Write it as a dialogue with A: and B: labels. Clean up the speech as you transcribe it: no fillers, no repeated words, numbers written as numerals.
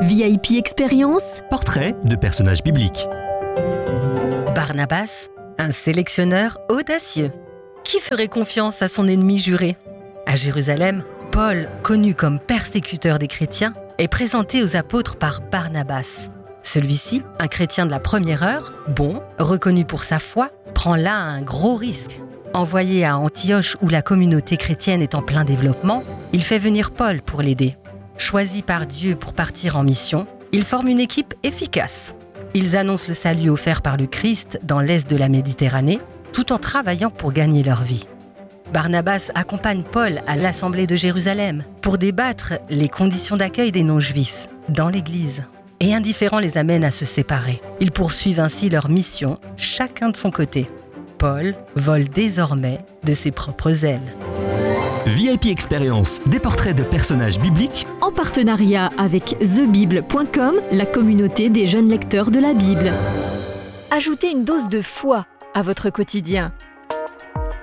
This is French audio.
A: VIP Expérience.
B: Portrait de personnages bibliques.
C: Barnabas, un sélectionneur audacieux. Qui ferait confiance à son ennemi juré ? À Jérusalem, Paul, connu comme persécuteur des chrétiens, est présenté aux apôtres par Barnabas. Celui-ci, un chrétien de la première heure, bon, reconnu pour sa foi, prend là un gros risque. Envoyé à Antioche où la communauté chrétienne est en plein développement, il fait venir Paul pour l'aider. Choisi par Dieu pour partir en mission, ils forment une équipe efficace. Ils annoncent le salut offert par le Christ dans l'est de la Méditerranée, tout en travaillant pour gagner leur vie. Barnabas accompagne Paul à l'Assemblée de Jérusalem pour débattre les conditions d'accueil des non-juifs dans l'Église. Et indifférents les amène à se séparer. Ils poursuivent ainsi leur mission, chacun de son côté. Paul vole désormais de ses propres ailes.
B: VIP Expérience, des portraits de personnages bibliques.
A: En partenariat avec thebible.com, la communauté des jeunes lecteurs de la Bible. Ajoutez une dose de foi à votre quotidien.